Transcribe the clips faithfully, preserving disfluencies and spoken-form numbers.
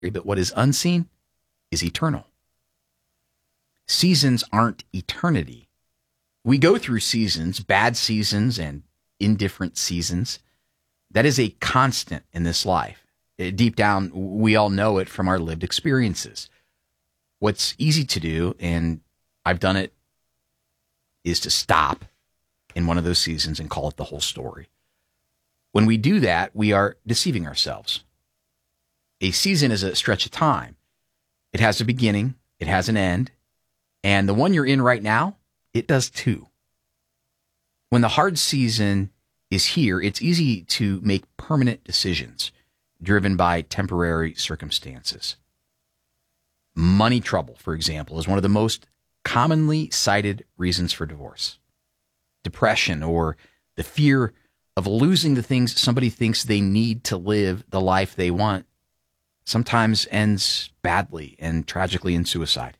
but what is unseen is eternal. Seasons aren't eternity. We go through seasons, bad seasons and indifferent seasons. That is a constant in this life. Deep down, we all know it from our lived experiences. What's easy to do, and I've done it, is to stop in one of those seasons and call it the whole story. When we do that, we are deceiving ourselves. A season is a stretch of time. It has a beginning, it has an end, and the one you're in right now, it does too. When the hard season is here, it's easy to make permanent decisions driven by temporary circumstances. Money trouble, for example, is one of the most commonly cited reasons for divorce. Depression, or the fear of losing the things somebody thinks they need to live the life they want, sometimes ends badly and tragically in suicide.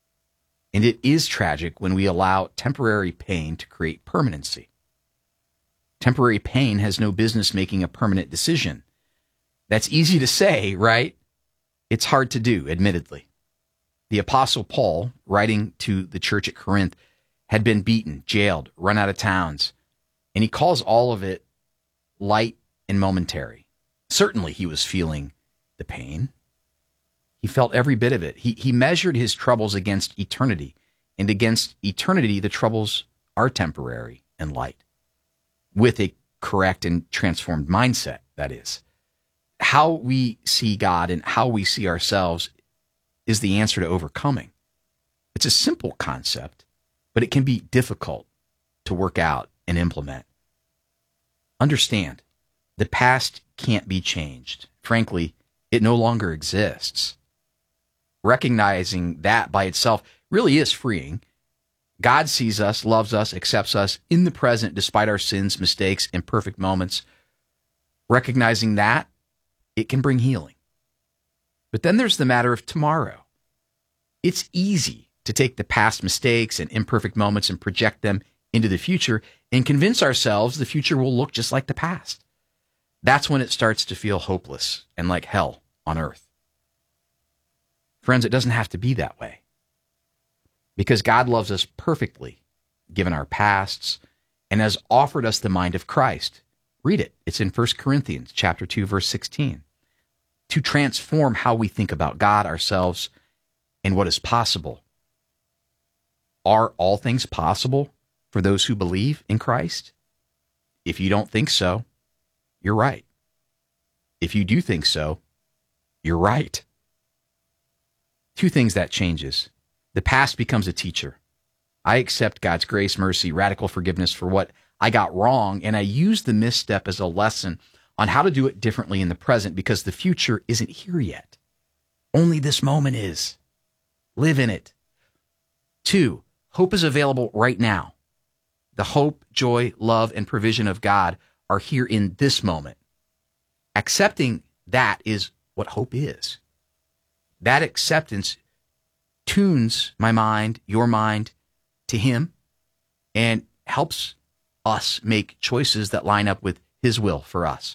And it is tragic when we allow temporary pain to create permanency. Temporary pain has no business making a permanent decision. That's easy to say, right? It's hard to do, admittedly. The Apostle Paul, writing to the church at Corinth, had been beaten, jailed, run out of towns, and he calls all of it light and momentary. Certainly he was feeling the pain. He felt every bit of it. He, he measured his troubles against eternity, and against eternity, the troubles are temporary and light, with a correct and transformed mindset, that is. How we see God and how we see ourselves is the answer to overcoming. It's a simple concept, but it can be difficult to work out and implement. Understand, the past can't be changed. Frankly, it no longer exists. Recognizing that by itself really is freeing. God sees us, loves us, accepts us in the present despite our sins, mistakes, imperfect moments. Recognizing that, it can bring healing. But then there's the matter of tomorrow. It's easy to take the past mistakes and imperfect moments and project them into the future and convince ourselves the future will look just like the past. That's when it starts to feel hopeless and like hell on earth. Friends, it doesn't have to be that way. Because God loves us perfectly, given our pasts, and has offered us the mind of Christ. Read it. It's in First Corinthians chapter two, verse sixteen. To transform how we think about God, ourselves, and what is possible. Are all things possible for those who believe in Christ? If you don't think so, you're right. If you do think so, you're right. Two things that changes. The past becomes a teacher. I accept God's grace, mercy, radical forgiveness for what I got wrong, and I use the misstep as a lesson on how to do it differently in the present, because the future isn't here yet. Only this moment is. Live in it. Two, hope is available right now. The hope, joy, love, and provision of God are here in this moment. Accepting that is what hope is. That acceptance tunes my mind, your mind, to Him, and helps us make choices that line up with His will for us.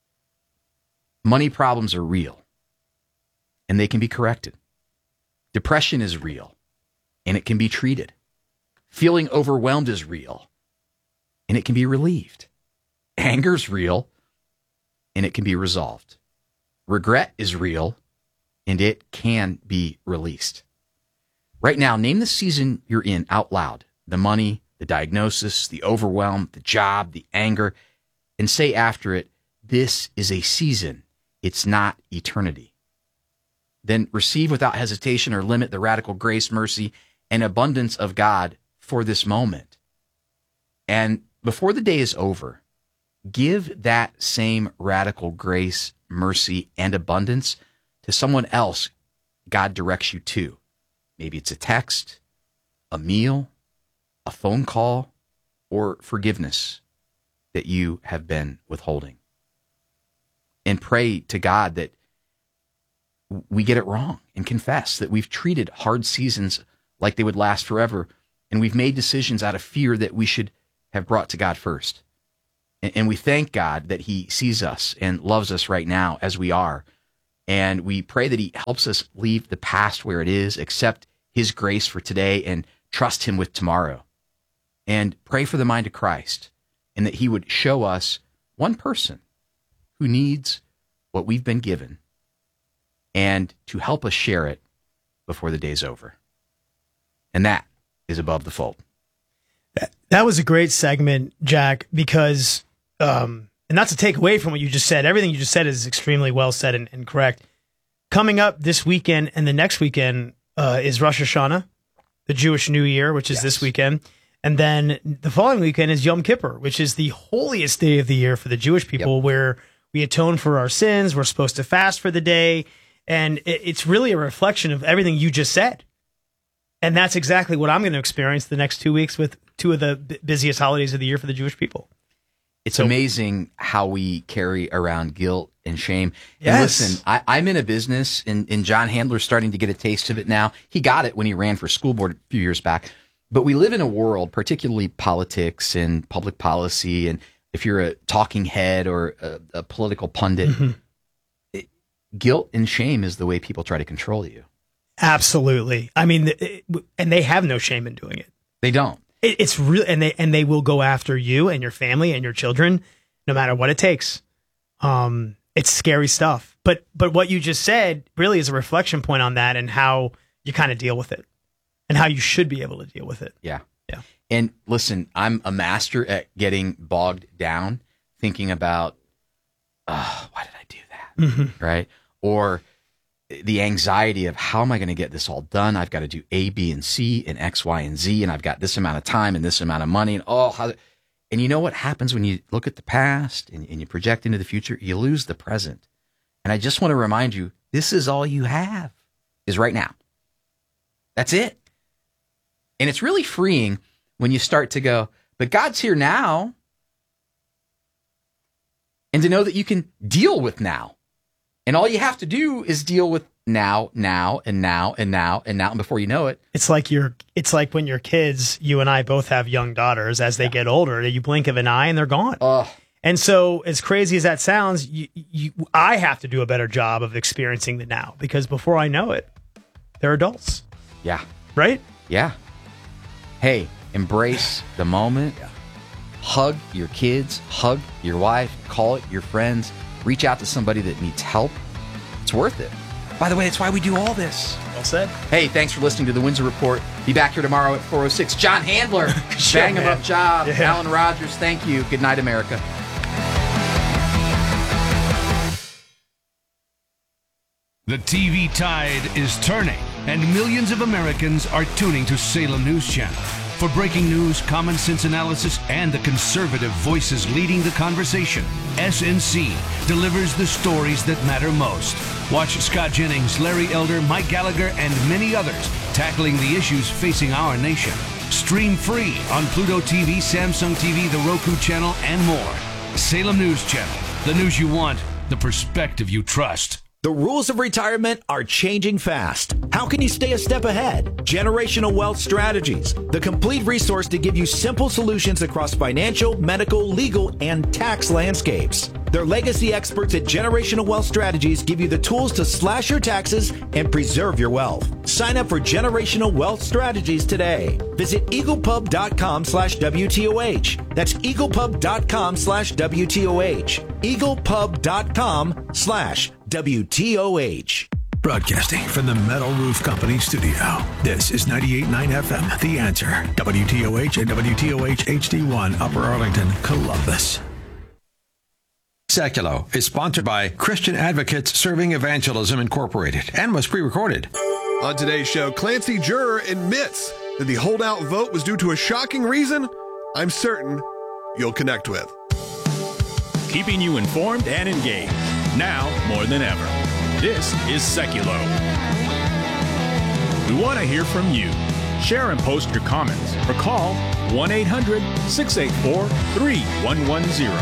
Money problems are real, and they can be corrected. Depression is real, and it can be treated. Feeling overwhelmed is real, and it can be relieved. Anger's real, and it can be resolved. Regret is real, and it can be released. Right now, name the season you're in out loud. The money, the diagnosis, the overwhelm, the job, the anger, and say after it, this is a season. It's not eternity. Then receive without hesitation or limit the radical grace, mercy, and abundance of God for this moment. And before the day is over, give that same radical grace, mercy, and abundance to someone else God directs you to. Maybe it's a text, a meal, a phone call, or forgiveness that you have been withholding. And pray to God that we get it wrong, and confess that we've treated hard seasons like they would last forever, and we've made decisions out of fear that we should have brought to God first. And we thank God that He sees us and loves us right now as we are, And we pray that he helps us leave the past where it is, accept his grace for today, and trust him with tomorrow. And pray for the mind of Christ, and that he would show us one person who needs what we've been given, and to help us share it before the day's over. And that is Above the Fold. That was a great segment, Jack, because, um, and not to take away from what you just said, everything you just said is extremely well said and, and correct. Coming up this weekend and the next weekend uh, is Rosh Hashanah, the Jewish New Year, which is yes. this weekend. And then the following weekend is Yom Kippur, which is the holiest day of the year for the Jewish people, yep. where we atone for our sins. We're supposed to fast for the day. And it, it's really a reflection of everything you just said. And that's exactly what I'm going to experience the next two weeks with two of the b- busiest holidays of the year for the Jewish people. It's so amazing how we carry around guilt and shame. Yes. And listen, I, I'm in a business, and, and John Handler's starting to get a taste of it now. He got it when he ran for school board a few years back. But we live in a world, particularly politics and public policy, and if you're a talking head or a, a political pundit, mm-hmm. it, guilt and shame is the way people try to control you. Absolutely. I mean, it, and they have no shame in doing it. They don't. It, it's real, and they and they will go after you and your family and your children, no matter what it takes. Um, it's scary stuff. But but what you just said really is a reflection point on that and how you kind of deal with it, and how you should be able to deal with it. Yeah, yeah. And listen, I'm a master at getting bogged down, thinking about, oh, why did I do that? Mm-hmm. Right? Or the anxiety of how am I going to get this all done? I've got to do A, B, and C, and X, Y, and Z, and I've got this amount of time and this amount of money, and oh, how, and you know what happens when you look at the past and, and you project into the future? You lose the present. And I just want to remind you, this is all you have, is right now. That's it. And it's really freeing when you start to go, but God's here now, and to know that you can deal with now. And all you have to do is deal with now, now, and now, and now, and now, and before you know it. It's like you're, it's like when your kids, you and I both have young daughters, as they yeah. get older, you blink of an eye and they're gone. Uh, and so as crazy as that sounds, you, you, I have to do a better job of experiencing the now, because before I know it, they're adults. Yeah. Right? Yeah. Hey, embrace the moment. Yeah. Hug your kids, hug your wife, call it your friends. Reach out to somebody that needs help. It's worth it. By the way, that's why we do all this. Well said. Hey, thanks for listening to the Windsor Report. Be back here tomorrow at four oh six. John Handler, sure, bang him up job. Yeah. Alan Rogers, thank you. Good night, America. The T V tide is turning, and millions of Americans are tuning to Salem News Channel. For breaking news, common sense analysis, and the conservative voices leading the conversation, S N C delivers the stories that matter most. Watch Scott Jennings, Larry Elder, Mike Gallagher, and many others tackling the issues facing our nation. Stream free on Pluto T V, Samsung T V, the Roku channel, and more. Salem News Channel. The news you want, the perspective you trust. The rules of retirement are changing fast. How can you stay a step ahead? Generational Wealth Strategies, the complete resource to give you simple solutions across financial, medical, legal, and tax landscapes. Their legacy experts at Generational Wealth Strategies give you the tools to slash your taxes and preserve your wealth. Sign up for Generational Wealth Strategies today. Visit eaglepub.com slash WTOH. That's eaglepub.com slash WTOH. eaglepub.com slash W T O H. Broadcasting from the Metal Roof Company studio. This is ninety-eight point nine F M, The Answer. W T O H and W T O H H D one, Upper Arlington, Columbus. Seculo is sponsored by Christian Advocates Serving Evangelism Incorporated and was pre-recorded. On today's show, Clancy Juror admits that the holdout vote was due to a shocking reason I'm certain you'll connect with. Keeping you informed and engaged. Now more than ever. This is Seculo. We want to hear from you. Share and post your comments or call one eight hundred, six eight four, three one one zero.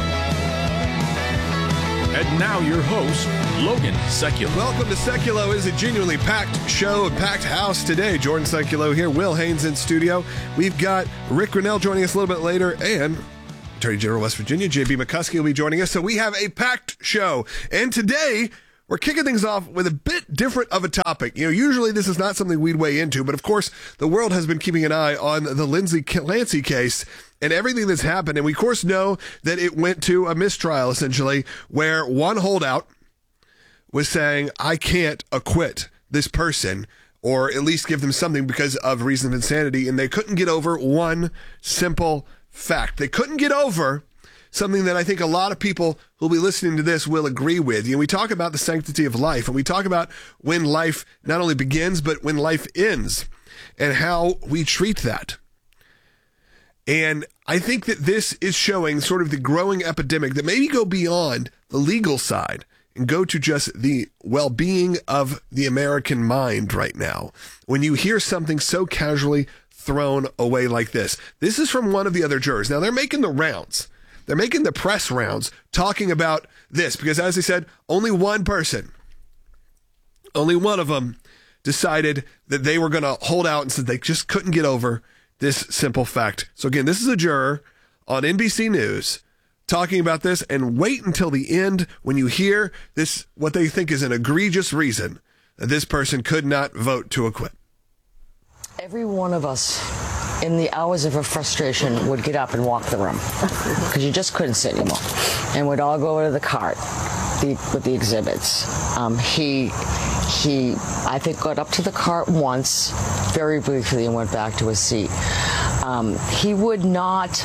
And now your host, Logan Seculo. Welcome to Seculo. It's a genuinely packed show, a packed house today. Jordan Seculo here, Will Haynes in studio. We've got Rick Grinnell joining us a little bit later, and Attorney General of West Virginia, J B McCuskey, will be joining us. So we have a packed show. And today, we're we're kicking things off with a bit different of a topic. You know, usually this is not something we'd weigh into, but of course, the world has been keeping an eye on the Lindsay Clancy case and everything that's happened. And we, of course, know that it went to a mistrial, essentially, where one holdout was saying, I can't acquit this person, or at least give them something because of reason of insanity. And they couldn't get over one simple fact. They couldn't get over something that I think a lot of people who'll be listening to this will agree with. You know, we talk about the sanctity of life, and we talk about when life not only begins, but when life ends, and how we treat that. And I think that this is showing sort of the growing epidemic that maybe go beyond the legal side and go to just the well-being of the American mind right now. When you hear something so casually thrown away like this. This is from one of the other jurors. Now, they're making the rounds. They're making the press rounds talking about this because, as I said, only one person, only one of them decided that they were going to hold out and said they just couldn't get over this simple fact. So again, this is a juror on N B C News talking about this, and wait until the end when you hear this, what they think is an egregious reason that this person could not vote to acquit. Every one of us in the hours of her frustration would get up and walk the room because you just couldn't sit anymore, and we'd all go over to the cart the, with the exhibits. Um, he, he, I think, got up to the cart once, very briefly, and went back to his seat. Um, he would not...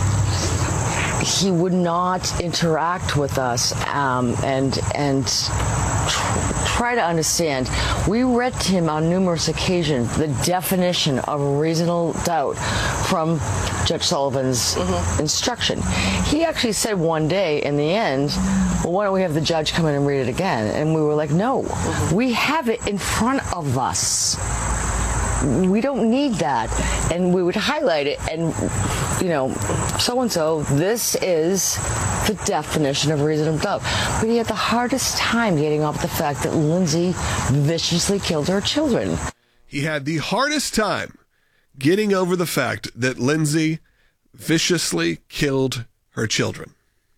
He would not interact with us um, and and tr- try to understand. We read to him on numerous occasions the definition of reasonable doubt from Judge Sullivan's mm-hmm. instruction. He actually said one day in the end, well, why don't we have the judge come in and read it again? And we were like, no, mm-hmm. we have it in front of us. We don't need that. And we would highlight it and, you know, so-and-so, this is the definition of reasonable doubt. But he had the hardest time getting off the fact that Lindsay viciously killed her children. He had the hardest time getting over the fact that Lindsay viciously killed her children.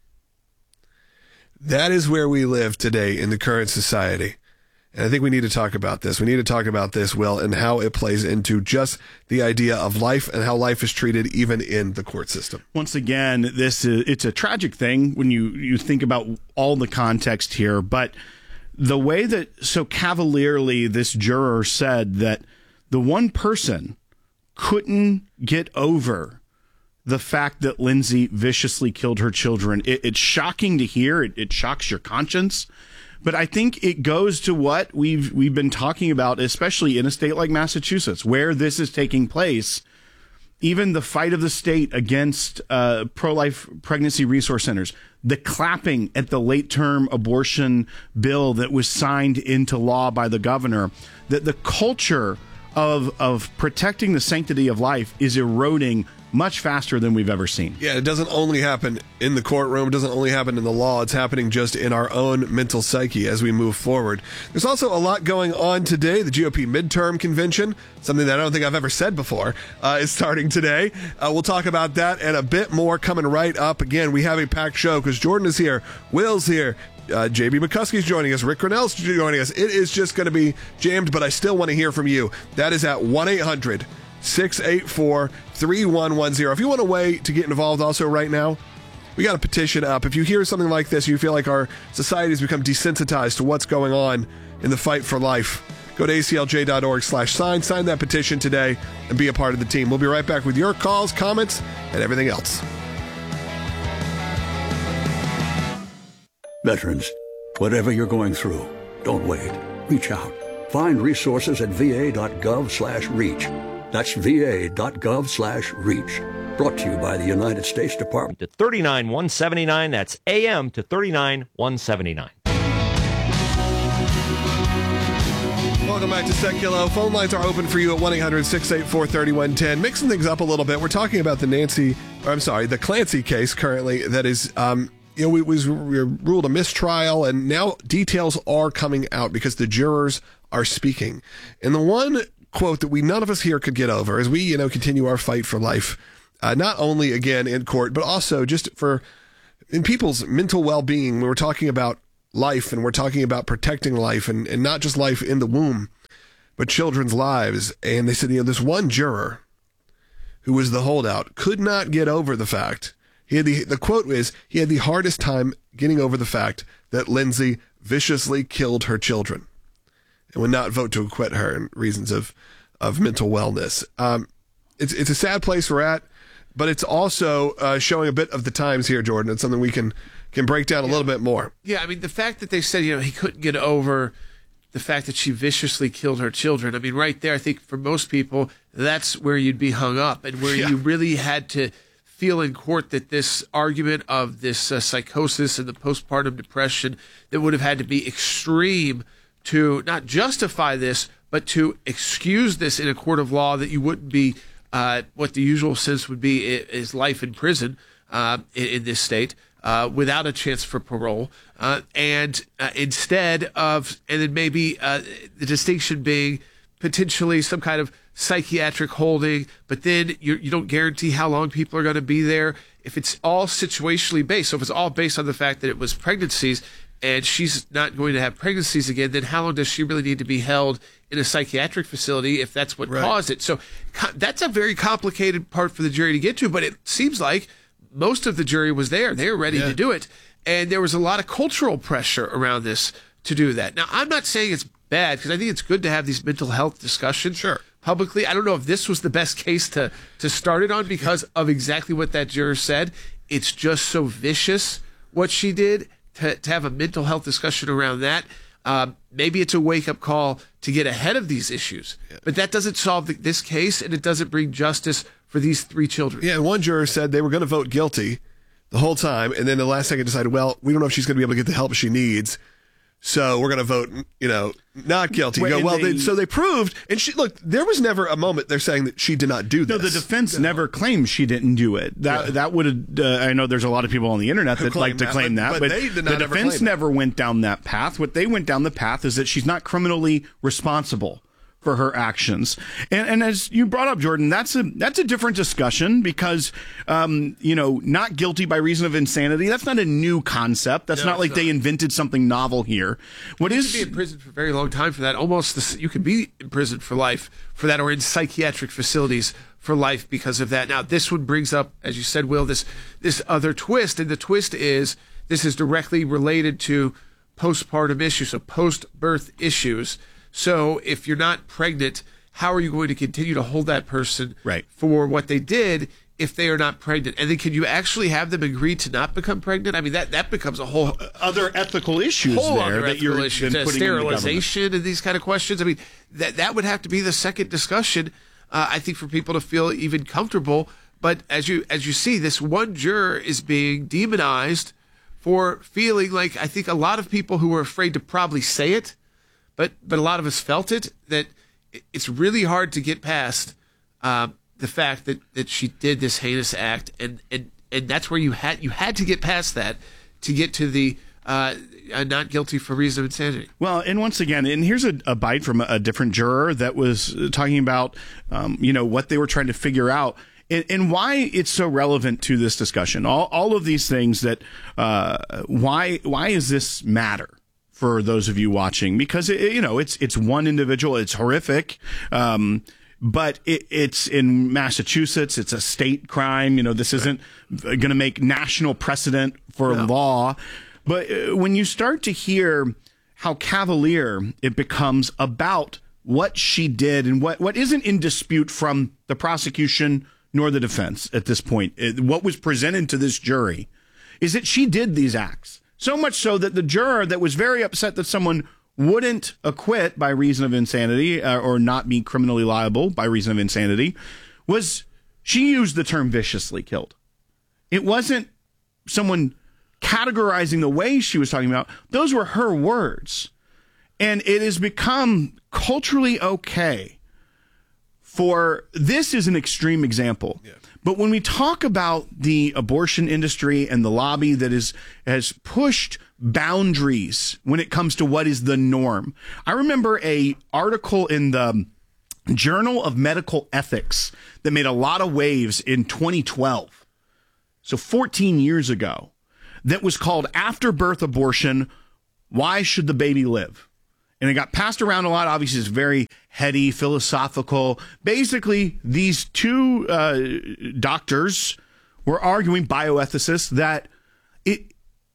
That is where we live today in the current society. And I think we need to talk about this. We need to talk about this, Will, and how it plays into just the idea of life and how life is treated even in the court system. Once again, this is, it's a tragic thing when you, you think about all the context here, but the way that so cavalierly this juror said that the one person couldn't get over the fact that Lindsay viciously killed her children, it, it's shocking to hear. It, it shocks your conscience. But I think it goes to what we've we've been talking about, especially in a state like Massachusetts, where this is taking place. Even the fight of the state against uh, pro-life pregnancy resource centers, the clapping at the late-term abortion bill that was signed into law by the governor, that the culture of of protecting the sanctity of life is eroding much faster than we've ever seen. Yeah, it doesn't only happen in the courtroom. It doesn't only happen in the law. It's happening just in our own mental psyche as we move forward. There's also a lot going on today. The G O P midterm convention, something that I don't think I've ever said before, uh, is starting today. Uh, we'll talk about that and a bit more coming right up. Again, we have a packed show because Jordan is here, Will's here, Uh, J B McCuskey's joining us. Rick Grinnell's joining us. It is just going to be jammed, but I still want to hear from you. That is at one eight hundred six eight four three one one zero. If you want a way to get involved also right now, we got a petition up. If you hear something like this, you feel like our society has become desensitized to what's going on in the fight for life, go to A C L J dot org slash sign. Sign that petition today and be a part of the team. We'll be right back with your calls, comments, and everything else. Veterans, whatever you're going through, don't wait. Reach out. Find resources at va.gov slash reach. That's va.gov slash reach. Brought to you by the United States Department. To thirty-nine one seventy-nine, that's A M to thirty-nine one seventy-nine. Welcome back to Set Kilo. Phone lines are open for you at one eight hundred six eight four three one one zero. Mixing things up a little bit, we're talking about the Nancy, or I'm sorry, the Clancy case currently that is... Um, You know, we was we ruled a mistrial, and now details are coming out because the jurors are speaking. And the one quote that we none of us here could get over as we, you know, continue our fight for life, uh, not only again in court, but also just for in people's mental well-being. We were talking about life, and we're talking about protecting life, and, and not just life in the womb, but children's lives. And they said, you know, this one juror who was the holdout could not get over the fact, he had the, the quote is, he had the hardest time getting over the fact that Lindsay viciously killed her children and would not vote to acquit her in reasons of, of mental wellness. Um, it's, it's a sad place we're at, but it's also uh, showing a bit of the times here, Jordan. It's something we can, can break down a yeah. little bit more. Yeah, I mean, the fact that they said, you know, he couldn't get over the fact that she viciously killed her children. I mean, right there, I think for most people, that's where you'd be hung up, and where yeah. you really had to feel in court that this argument of this uh, psychosis and the postpartum depression that would have had to be extreme to not justify this, but to excuse this in a court of law, that you wouldn't be uh, what the usual sense would be is life in prison uh, in, in this state. Uh, without a chance for parole, uh, and uh, instead of, and then maybe uh, the distinction being potentially some kind of psychiatric holding, but then you, you don't guarantee how long people are going to be there. If it's all situationally based, so if it's all based on the fact that it was pregnancies and she's not going to have pregnancies again, then how long does she really need to be held in a psychiatric facility if that's what right. caused it? So co- that's a very complicated part for the jury to get to, but it seems like most of the jury was there. They were ready yeah. to do it. And there was a lot of cultural pressure around this to do that. Now, I'm not saying it's bad, because I think it's good to have these mental health discussions sure. publicly. I don't know if this was the best case to, to start it on because of exactly what that juror said. It's just so vicious what she did to, to have a mental health discussion around that. Um, maybe it's a wake-up call to get ahead of these issues. Yeah. But that doesn't solve the, this case, and it doesn't bring justice for these three children. Yeah, and one juror said they were going to vote guilty the whole time, and then the last second decided, well, we don't know if she's going to be able to get the help she needs, so we're going to vote, you know, not guilty. Wait, you go, well, they, they, so they proved, and she look, there was never a moment they're saying that she did not do this. No, the defense no. never claimed she didn't do it. That yeah. that would have. Uh, I know there's a lot of people on the internet that like to that, claim but, that, but, but they did not the defense never it. went down that path. What they went down the path is that she's not criminally responsible for her actions. And, and as you brought up, Jordan, that's a that's a different discussion because, um, you know, not guilty by reason of insanity, that's not a new concept. That's no, not like not. They invented something novel here. What you is could be in prison for a very long time for that. Almost, this, you could be in prison for life for that, or in psychiatric facilities for life because of that. Now, this one brings up, as you said, Will, this this other twist, and the twist is this is directly related to postpartum issues, so post-birth issues. So if you're not pregnant, how are you going to continue to hold that person right. for what they did if they are not pregnant? And then can you actually have them agree to not become pregnant? I mean, that, that becomes a whole other ethical issues whole there that you're issues, putting sterilization in the and these kind of questions. I mean, that that would have to be the second discussion, uh, I think, for people to feel even comfortable. But as you as you see, this one juror is being demonized for feeling like, I think a lot of people who were afraid to probably say it, But but a lot of us felt it, that it's really hard to get past uh, the fact that, that she did this heinous act, and, and, and that's where you had you had to get past that to get to the uh, not guilty for reason of insanity. Well, and once again, and here's a, a bite from a, a different juror that was talking about um, you know what they were trying to figure out. And, and why it's so relevant to this discussion. All all of these things that uh, why why does this matter for those of you watching? Because it, you know it's it's one individual. It's horrific, um, but it, it's in Massachusetts. It's a state crime. You know this isn't going to make national precedent for no. law. But when you start to hear how cavalier it becomes about what she did and what what isn't in dispute from the prosecution nor the defense at this point, what was presented to this jury is that she did these acts. So much so that the juror that was very upset that someone wouldn't acquit by reason of insanity uh, or not be criminally liable by reason of insanity was, she used the term viciously killed. It wasn't someone categorizing the way she was talking about. Those were her words. And it has become culturally okay for, this is an extreme example. Yeah. But when we talk about the abortion industry and the lobby that is has pushed boundaries when it comes to what is the norm, I remember a article in the Journal of Medical Ethics that made a lot of waves in twenty twelve, so fourteen years ago, that was called "After Birth Abortion: why should the baby live? And it got passed around a lot. Obviously, it's very heady, philosophical. Basically, these two uh, doctors were arguing, bioethicists, that it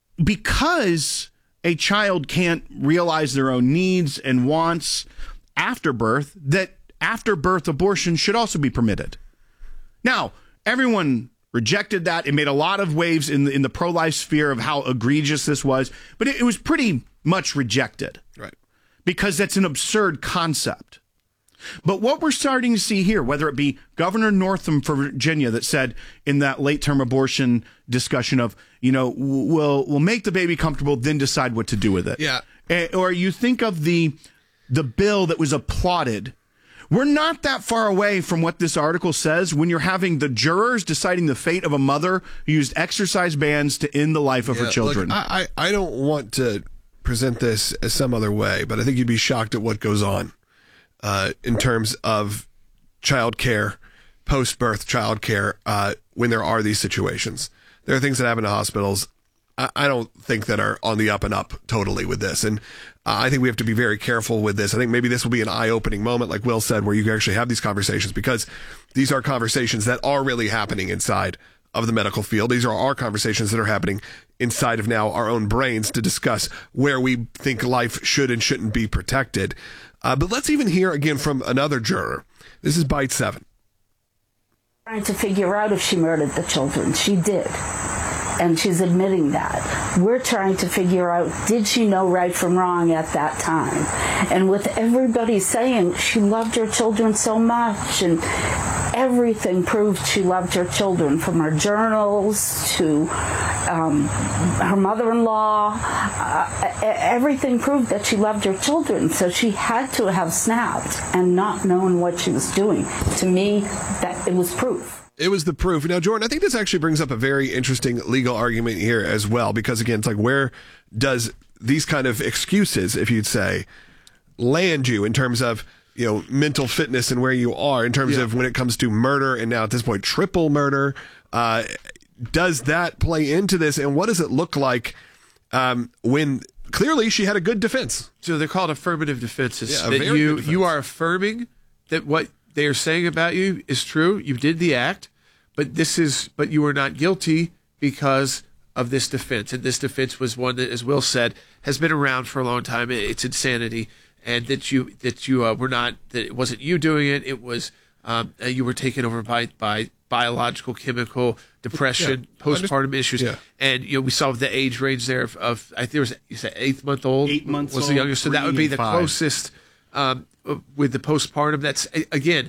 because a child can't realize their own needs and wants after birth, that after birth abortion should also be permitted. Now, everyone rejected that. It made a lot of waves in the, in the pro-life sphere of how egregious this was, but it, it was pretty much rejected. Right. Because that's an absurd concept. But what we're starting to see here, whether it be Governor Northam for Virginia that said in that late-term abortion discussion of, you know, we'll we'll make the baby comfortable, then decide what to do with it. Yeah. Or you think of the the bill that was applauded. We're not that far away from what this article says when you're having the jurors deciding the fate of a mother who used exercise bans to end the life of yeah, her children. Look, I, I I don't want to present this as some other way, but I think you'd be shocked at what goes on uh, in terms of child care, post-birth child care, uh, when there are these situations. There are things that happen to hospitals I, I don't think that are on the up and up totally with this. And uh, I think we have to be very careful with this. I think maybe this will be an eye-opening moment, like Will said, where you can actually have these conversations, because these are conversations that are really happening inside of the medical field. These are our conversations that are happening inside of now our own brains to discuss where we think life should and shouldn't be protected. Uh, but let's even hear again from another juror. This is Bite seven. Trying to figure out if she murdered the children. She did. And she's admitting that. We're trying to figure out, did she know right from wrong at that time? And with everybody saying she loved her children so much, and everything proved she loved her children, from her journals to um, her mother-in-law. Uh, everything proved that she loved her children. So she had to have snapped and not known what she was doing. To me, that it was proof. It was the proof. Now, Jordan, I think this actually brings up a very interesting legal argument here as well, because, again, it's like, where does these kind of excuses, if you'd say, land you in terms of, you know, mental fitness and where you are in terms yeah. of when it comes to murder, and now at this point, triple murder? Uh, does that play into this, and what does it look like um, when clearly she had a good defense? So they're called affirmative defenses. Yeah, a that very you good defense. You are affirming that what they are saying about you is true. You did the act, but this is but you are not guilty because of this defense. And this defense was one that, as Will said, has been around for a long time. It's insanity, and that you that you uh, were not that it wasn't you doing it. It was um, uh, you were taken over by by biological, chemical, depression, yeah. postpartum issues, yeah. and you know we saw the age range there of, of I think there was you said eighth month old, eight months was old, the youngest. So that would be the five. closest. Um, with the postpartum, that's again,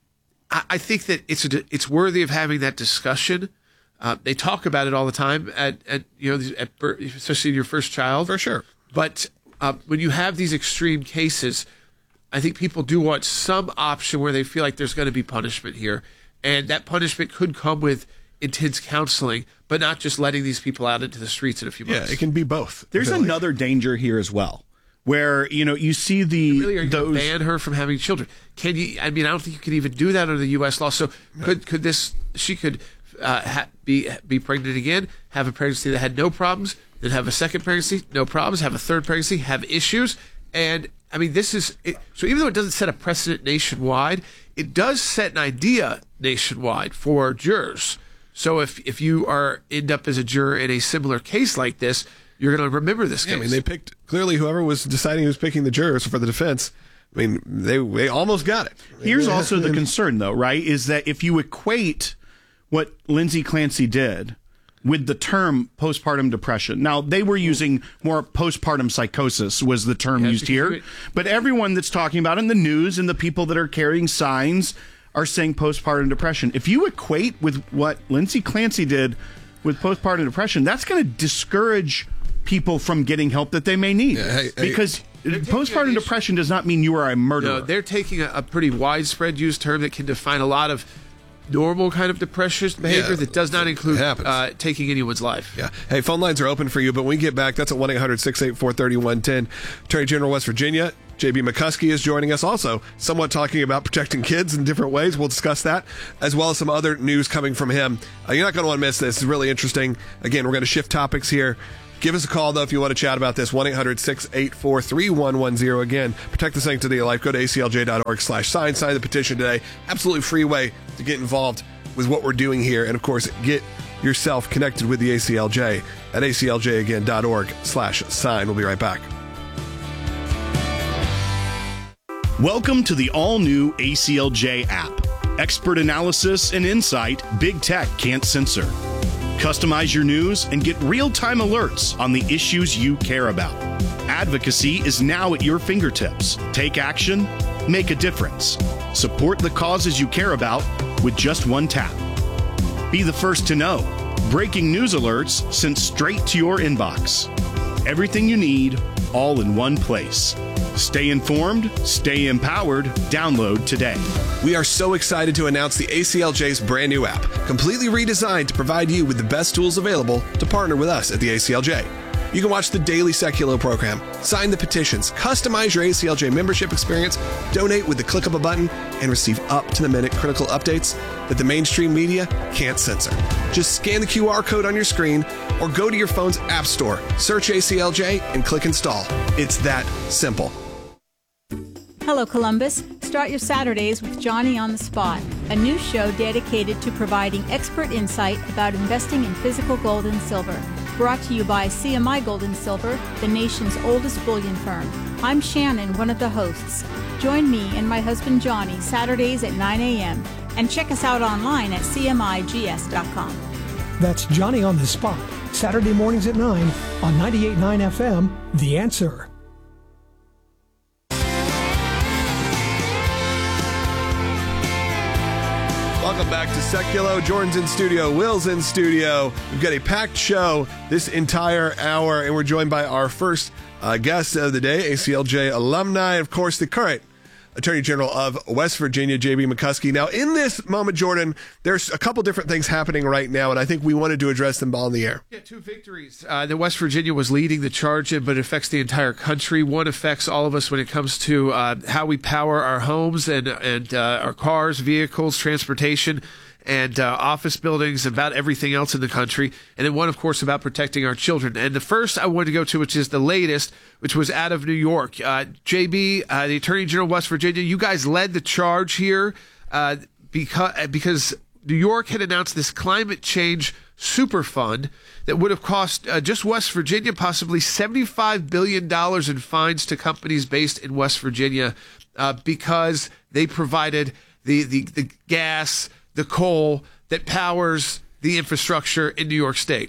I, I think that it's a, it's worthy of having that discussion. Uh, they talk about it all the time at, at you know at birth, especially in your first child, for sure. But uh, when you have these extreme cases, I think people do want some option where they feel like there's going to be punishment here, and that punishment could come with intense counseling, but not just letting these people out into the streets in a few months. Yeah, it can be both. There's really. another danger here as well, where, you know, you see the really, are you those going to ban her from having children? Can you? I mean, I don't think you can even do that under the U S law. So could could this? She could uh, ha, be be pregnant again, have a pregnancy that had no problems, then have a second pregnancy, no problems, have a third pregnancy, have issues, and I mean, this is it, so. Even though it doesn't set a precedent nationwide, it does set an idea nationwide for jurors. So if if you are end up as a juror in a similar case like this, you're going to remember this case. Yeah, I mean, they picked, clearly whoever was deciding who was picking the jurors for the defense, I mean, they they almost got it. Here's also the concern, though, right, is that if you equate what Lindsay Clancy did with the term postpartum depression. Now, they were using more postpartum psychosis was the term Yeah, used here. But everyone that's talking about it in the news and the people that are carrying signs are saying postpartum depression. If you equate with what Lindsay Clancy did with postpartum depression, that's going to discourage people from getting help that they may need. Yeah, hey, hey. Because postpartum depression does not mean you are a murderer. No, they're taking a, a pretty widespread used term that can define a lot of normal kind of depression behavior Yeah, that does not include uh, taking anyone's life. Yeah. Hey, phone lines are open for you, but when we get back, that's at one eight hundred six eight four three one one zero. Attorney General West Virginia, J B McCuskey, is joining us also, somewhat talking about protecting kids in different ways. We'll discuss that, as well as some other news coming from him. Uh, you're not going to want to miss this. It's really interesting. Again, we're going to shift topics here. Give us a call, though, if you want to chat about this. one eight hundred six eight four three one one zero. Again, protect the sanctity of life. Go to A C L J dot org slash sign. Sign the petition today. Absolutely free way to get involved with what we're doing here. And, of course, get yourself connected with the A C L J at A C L J again dot org slash sign. We'll be right back. Welcome to the all-new A C L J app. Expert analysis and insight big tech can't censor. Customize your news and get real-time alerts on the issues you care about. Advocacy is now at your fingertips. Take action, make a difference. Support the causes you care about with just one tap. Be the first to know. Breaking news alerts sent straight to your inbox. Everything you need, all in one place. Stay informed, stay empowered. Download today. We are so excited to announce the A C L J's brand new app, completely redesigned to provide you with the best tools available to partner with us at the A C L J. You can watch the daily Seculo program, sign the petitions, customize your A C L J membership experience, donate with the click of a button, and receive up-to-the-minute critical updates that the mainstream media can't censor. Just scan the Q R code on your screen or go to your phone's app store, search A C L J, and click install. It's that simple. Hello, Columbus. Start your Saturdays with Johnny on the Spot, a new show dedicated to providing expert insight about investing in physical gold and silver. Brought to you by C M I Gold and Silver, the nation's oldest bullion firm. I'm Shannon, one of the hosts. Join me and my husband Johnny Saturdays at nine a.m. and check us out online at C M I G S dot com. That's Johnny on the Spot, Saturday mornings at nine on ninety-eight point nine F M, The Answer. Welcome back to Seculo. Jordan's in studio. Will's in studio. We've got a packed show this entire hour, and we're joined by our first uh, guest of the day, A C L J alumni, of course, the current Attorney General of West Virginia, J B McCuskey. Now, in this moment, Jordan, there's a couple different things happening right now, and I think we wanted to address them all in the air. Yeah, two victories uh, that West Virginia was leading the charge in, but it affects the entire country. One affects all of us when it comes to uh, how we power our homes and, and uh, our cars, vehicles, transportation, and uh, office buildings, about everything else in the country. And then one, of course, about protecting our children. And the first I wanted to go to, which is the latest, which was out of New York. Uh, J B, uh, the Attorney General of West Virginia, you guys led the charge here uh, because, because New York had announced this climate change super fund that would have cost uh, just West Virginia possibly seventy-five billion dollars in fines to companies based in West Virginia uh, because they provided the, the, the gas, the coal that powers the infrastructure in New York State.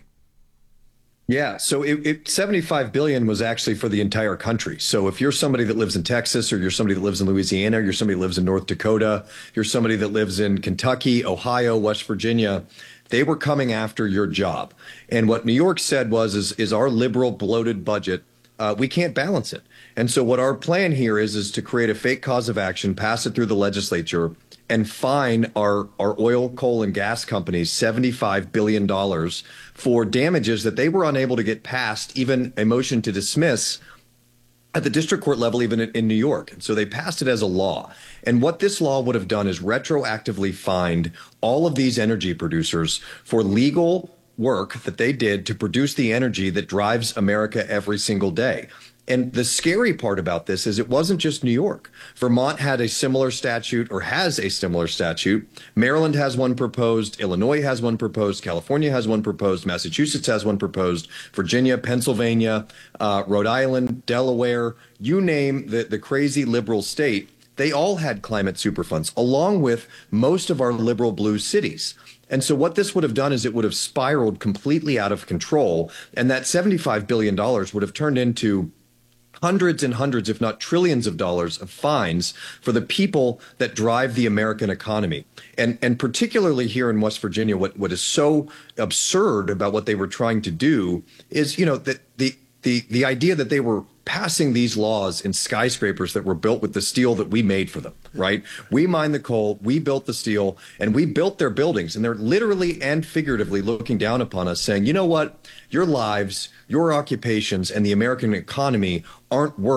Yeah, so it, it, seventy-five billion was actually for the entire country. So if you're somebody that lives in Texas, or you're somebody that lives in Louisiana, or you're somebody that lives in North Dakota, you're somebody that lives in Kentucky, Ohio, West Virginia, they were coming after your job. And what New York said was, is, is our liberal bloated budget, uh, we can't balance it. And so what our plan here is, is to create a fake cause of action, pass it through the legislature, and fine our, our oil, coal, and gas companies seventy-five billion dollars for damages that they were unable to get past, even a motion to dismiss at the district court level, even in, in New York. And so they passed it as a law. And what this law would have done is retroactively fined all of these energy producers for legal work that they did to produce the energy that drives America every single day. And the scary part about this is it wasn't just New York. Vermont had a similar statute, or has a similar statute. Maryland has one proposed. Illinois has one proposed. California has one proposed. Massachusetts has one proposed. Virginia, Pennsylvania, uh, Rhode Island, Delaware, you name the, the crazy liberal state, they all had climate superfunds, along with most of our liberal blue cities. And so what this would have done is it would have spiraled completely out of control. And that seventy-five billion dollars would have turned into hundreds and hundreds, if not trillions of dollars of fines for the people that drive the American economy. And and particularly here in West Virginia, what, what is so absurd about what they were trying to do is, you know, that the the the idea that they were passing these laws in skyscrapers that were built with the steel that we made for them, right? We mined the coal, we built the steel, and we built their buildings. And they're literally and figuratively looking down upon us saying, you know what? Your lives, your occupations, and the American economy aren't worth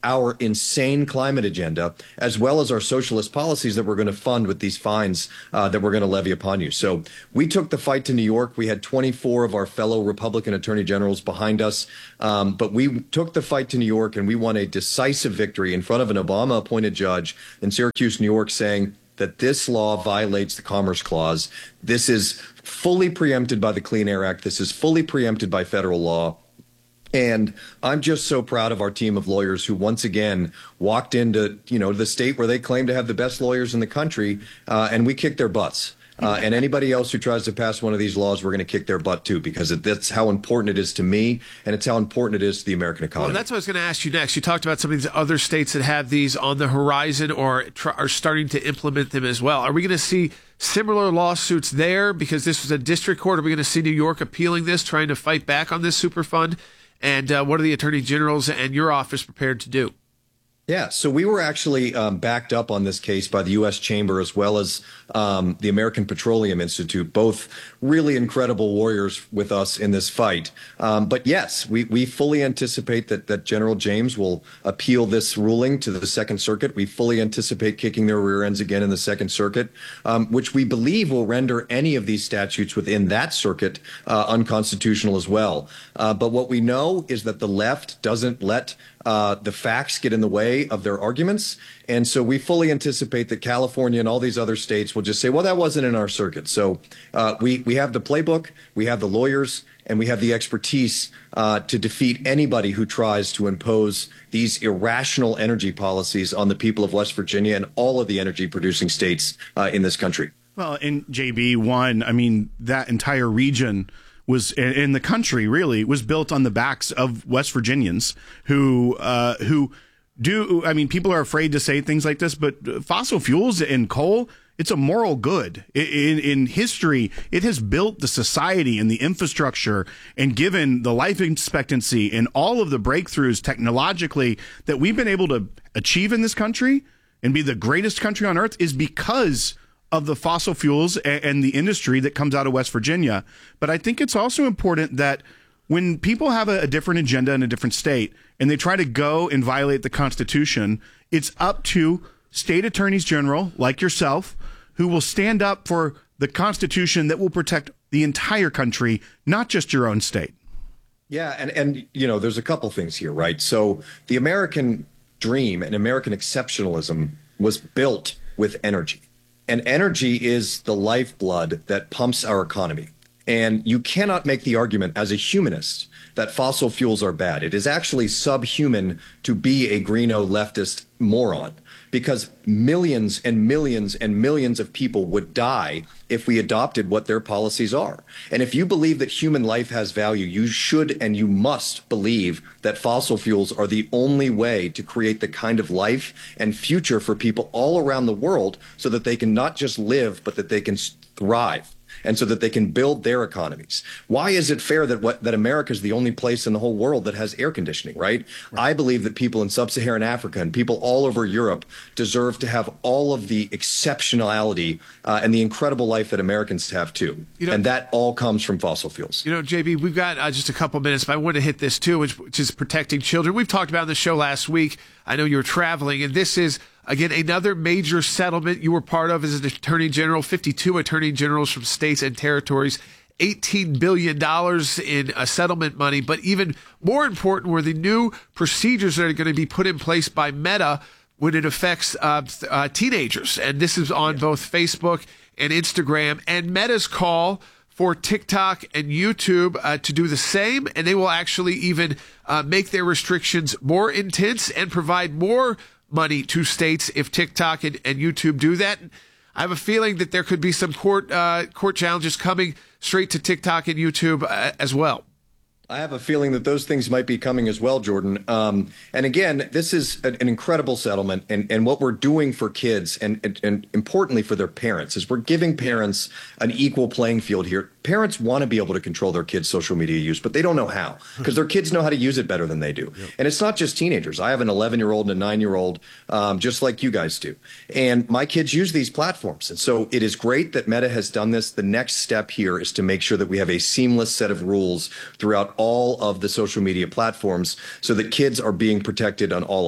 our insane climate agenda, as well as our socialist policies that we're going to fund with these fines uh, that we're going to levy upon you. So we took the fight to New York. We had twenty-four of our fellow Republican attorney generals behind us. Um, but we took the fight to New York, and we won a decisive victory in front of an Obama-appointed judge in Syracuse, New York, saying that this law violates the Commerce Clause. This is fully preempted by the Clean Air Act. This is fully preempted by federal law. And I'm just so proud of our team of lawyers who once again walked into, you know, the state where they claim to have the best lawyers in the country, uh, and we kicked their butts. Uh, and anybody else who tries to pass one of these laws, we're going to kick their butt too, because it, that's how important it is to me, and it's how important it is to the American economy. Well, that's what I was going to ask you next. You talked about some of these other states that have these on the horizon or tr- are starting to implement them as well. Are we going to see similar lawsuits there because this was a district court? Are we going to see New York appealing this, trying to fight back on this Superfund? And uh, what are the attorney generals and your office prepared to do? Yeah, so we were actually um, backed up on this case by the U S Chamber as well as um, the American Petroleum Institute, both really incredible warriors with us in this fight. Um, but yes, we, we fully anticipate that, that General James will appeal this ruling to the Second Circuit. We fully anticipate kicking their rear ends again in the Second Circuit, um, which we believe will render any of these statutes within that circuit uh, unconstitutional as well. Uh, but what we know is that the left doesn't let Uh, the facts get in the way of their arguments. And so we fully anticipate that California and all these other states will just say, well, that wasn't in our circuit. So uh, we, we have the playbook, we have the lawyers, and we have the expertise uh, to defeat anybody who tries to impose these irrational energy policies on the people of West Virginia and all of the energy producing states uh, in this country. Well, in J B one, I mean, that entire region was in the country really was built on the backs of West Virginians who uh, who do. I mean, people are afraid to say things like this, but fossil fuels and coal, it's a moral good. In, in history, it has built the society and the infrastructure and given the life expectancy and all of the breakthroughs technologically that we've been able to achieve in this country and be the greatest country on earth is because of the fossil fuels and the industry that comes out of West Virginia. But I think it's also important that when people have a different agenda in a different state and they try to go and violate the Constitution, it's up to state attorneys general like yourself who will stand up for the Constitution that will protect the entire country, not just your own state. Yeah, and, and you know, there's a couple things here, right? So the American dream and American exceptionalism was built with energy. And energy is the lifeblood that pumps our economy. And you cannot make the argument as a humanist that fossil fuels are bad. It is actually subhuman to be a greeno leftist moron, because millions and millions and millions of people would die if we adopted what their policies are. And if you believe that human life has value, you should and you must believe that fossil fuels are the only way to create the kind of life and future for people all around the world so that they can not just live, but that they can thrive. And so that they can build their economies. Why is it fair that what, that America is the only place in the whole world that has air conditioning, right? right? I believe that people in sub-Saharan Africa and people all over Europe deserve to have all of the exceptionality uh, and the incredible life that Americans have too. You know, and that all comes from fossil fuels. You know, J B, we've got uh, just a couple minutes, but I want to hit this too, which, which is protecting children. We've talked about on the show last week. I know you were traveling, and this is again, another major settlement you were part of as an attorney general, fifty-two attorney generals from states and territories, eighteen billion dollars in uh, settlement money. But even more important were the new procedures that are going to be put in place by Meta when it affects uh, uh, teenagers. And this is on both Facebook and Instagram. And Meta's call for TikTok and YouTube uh, to do the same. And they will actually even uh, make their restrictions more intense and provide more money to states if TikTok and, and YouTube do that. I have a feeling that there could be some court uh, court challenges coming straight to TikTok and YouTube uh, as well. I have a feeling that those things might be coming as well, Jordan. Um, and again, this is an, an incredible settlement. And, and what we're doing for kids and, and, and importantly for their parents is we're giving parents an equal playing field here. Parents want to be able to control their kids' social media use, but they don't know how because their kids know how to use it better than they do. Yep. And it's not just teenagers. I have an eleven-year-old and a nine-year-old, um, just like you guys do. And my kids use these platforms. And so it is great that Meta has done this. The next step here is to make sure that we have a seamless set of rules throughout all of the social media platforms so that kids are being protected on all of them.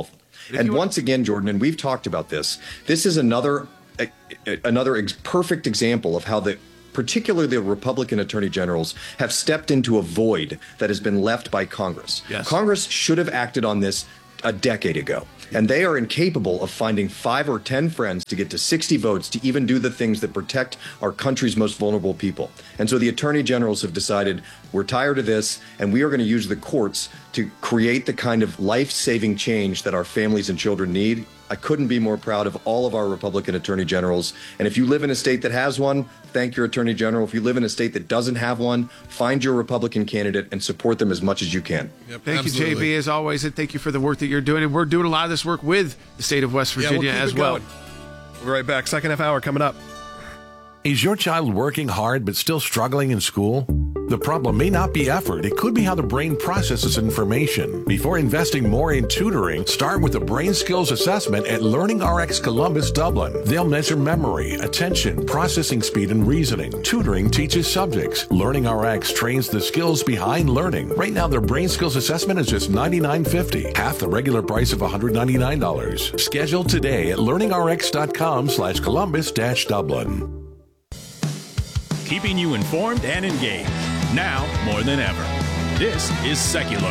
And once again, Jordan, and we've talked about this, this is another uh, another ex- perfect example of how the particularly the Republican attorney generals have stepped into a void that has been left by Congress. Yes. Congress should have acted on this a decade ago. And they are incapable of finding five or ten friends to get to sixty votes to even do the things that protect our country's most vulnerable people. And so the attorney generals have decided we're tired of this, and we are going to use the courts to create the kind of life-saving change that our families and children need. I couldn't be more proud of all of our Republican attorney generals. And if you live in a state that has one, thank your attorney general. If you live in a state that doesn't have one, find your Republican candidate and support them as much as you can. Yep, thank absolutely. you, J B, as always, and thank you for the work that you're doing. And we're doing a lot of this work with the state of West Virginia yeah, we'll as well. Going. We'll be right back. Second half hour coming up. Is your child working hard but still struggling in school? The problem may not be effort. It could be how the brain processes information. Before investing more in tutoring, start with a brain skills assessment at LearningRx Columbus Dublin. They'll measure memory, attention, processing speed, and reasoning. Tutoring teaches subjects. LearningRx trains the skills behind learning. Right now, their brain skills assessment is just ninety-nine fifty, half the regular price of one hundred ninety-nine dollars. Schedule today at learningrx.com slash Columbus dash Dublin. Keeping you informed and engaged, now more than ever. This is Seculo.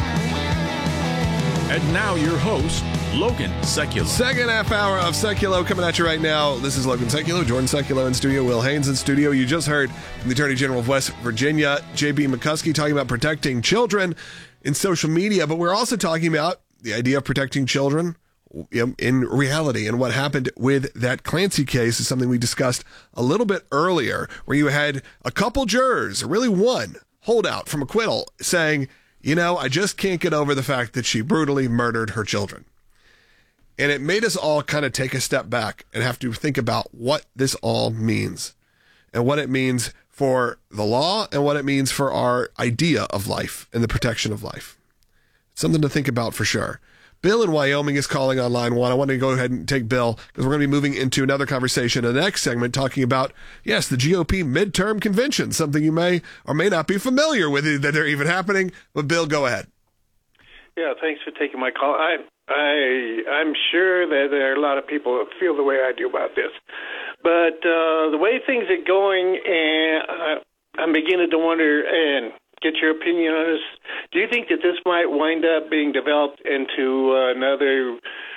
And now your host, Logan Sekulow. Second half hour of Sekulow coming at you right now. This is Logan Sekulow, Jordan Sekulow in studio, Will Haynes in studio. You just heard from the Attorney General of West Virginia, J B McCuskey, talking about protecting children in social media, but we're also talking about the idea of protecting children in reality. And what happened with that Clancy case is something we discussed a little bit earlier, where you had a couple jurors, or really one holdout from acquittal, saying, you know, I just can't get over the fact that she brutally murdered her children. And it made us all kind of take a step back and have to think about what this all means and what it means for the law and what it means for our idea of life and the protection of life. It's something to think about for sure. Bill in Wyoming is calling on line one. I want to go ahead and take Bill because we're going to be moving into another conversation in the next segment talking about, yes, the G O P midterm convention, something you may or may not be familiar with that they're even happening. But Bill, go ahead. Yeah, thanks for taking my call. I, I, I'm sure that there are a lot of people that feel the way I do about this. But uh, the way things are going, and uh, I'm beginning to wonder and get your opinion on this. Do you think that this might wind up being developed into uh, another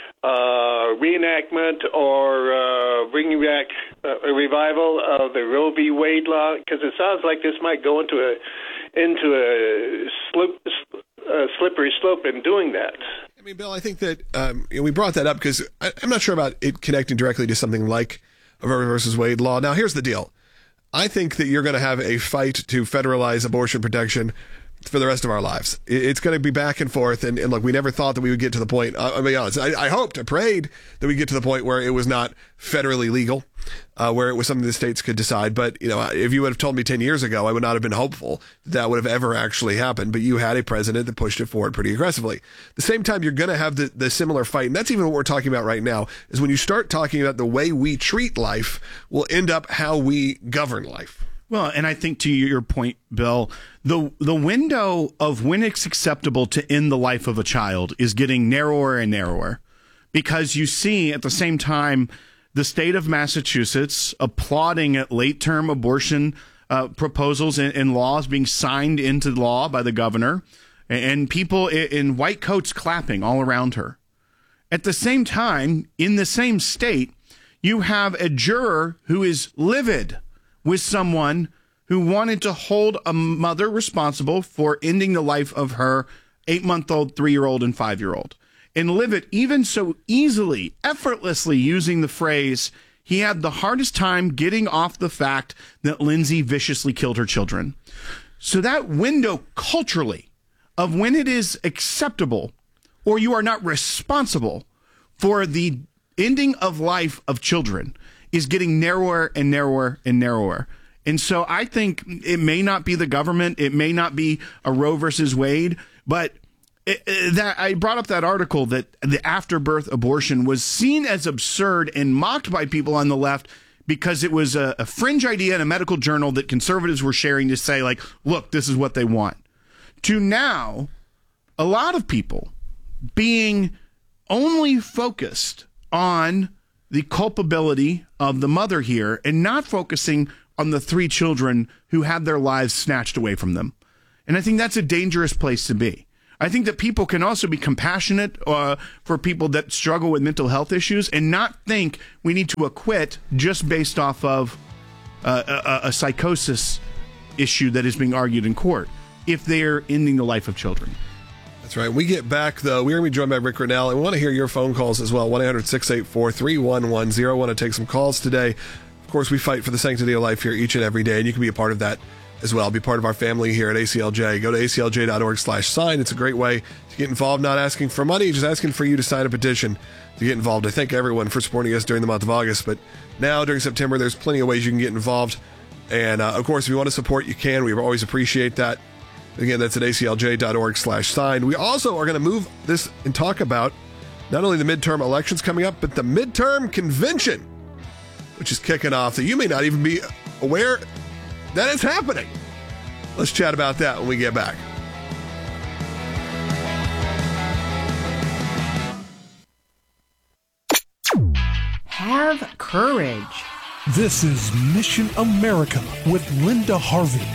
uh, reenactment or uh, bringing back uh, a revival of the Roe v. Wade law? Because it sounds like this might go into a into a, slip, a slippery slope in doing that. I mean, Bill, I think that um, you know, we brought that up because I'm not sure about it connecting directly to something like a Roe versus Wade law. Now, here's the deal. I think that you're going to have a fight to federalize abortion protection for the rest of our lives. It's going to be back and forth. And, and look, we never thought that we would get to the point. I'll be honest. I, I hoped, I prayed that we get to the point where it was not federally legal, uh, where it was something the states could decide. But, you know, if you would have told me ten years ago, I would not have been hopeful that, that would have ever actually happened. But you had a president that pushed it forward pretty aggressively. At the same time, you're going to have the, the similar fight. And that's even what we're talking about right now, is when you start talking about the way we treat life will end up how we govern life. Well, and I think to your point, Bill, the the window of when it's acceptable to end the life of a child is getting narrower and narrower, because you see at the same time the state of Massachusetts applauding at late-term abortion uh, proposals and, and laws being signed into law by the governor, and people in, in white coats clapping all around her. At the same time, in the same state, you have a juror who is livid with someone who wanted to hold a mother responsible for ending the life of her eight-month-old, three-year-old, and five-year-old. And livid even so easily, effortlessly using the phrase, he had the hardest time getting off the fact that Lindsay viciously killed her children. So that window culturally of when it is acceptable or you are not responsible for the ending of life of children is getting narrower and narrower and narrower. And so I think it may not be the government, it may not be a Roe versus Wade, but it, it, that I brought up that article that the afterbirth abortion was seen as absurd and mocked by people on the left because it was a, a fringe idea in a medical journal that conservatives were sharing to say, like, look, this is what they want. To now, a lot of people being only focused on the culpability of the mother here and not focusing on the three children who had their lives snatched away from them. And I think that's a dangerous place to be. I think that people can also be compassionate uh, for people that struggle with mental health issues and not think we need to acquit just based off of uh, a, a psychosis issue that is being argued in court if they're ending the life of children. That's right. We get back, though. We're going to be joined by Rick Grinnell, and we want to hear your phone calls as well. one eight hundred six eight four three one one zero. Want to take some calls today. Of course, we fight for the sanctity of life here each and every day, and you can be a part of that as well. Be part of our family here at A C L J. Go to A C L J dot org slash sign. It's a great way to get involved, not asking for money, just asking for you to sign a petition to get involved. I thank everyone for supporting us during the month of August, but now during September, there's plenty of ways you can get involved. And, uh, of course, if you want to support, you can. We always appreciate that. Again, that's at A C L J dot org slash sign. We also are going to move this and talk about not only the midterm elections coming up, but the midterm convention, which is kicking off, that you may not even be aware that it's happening. Let's chat about that when we get back. Have courage. This is Mission America with Linda Harvey.